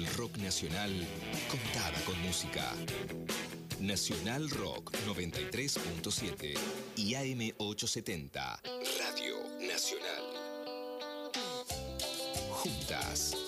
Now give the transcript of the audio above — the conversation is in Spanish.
El rock nacional contaba con música. Nacional Rock 93.7 y AM 870, Radio Nacional. Juntas,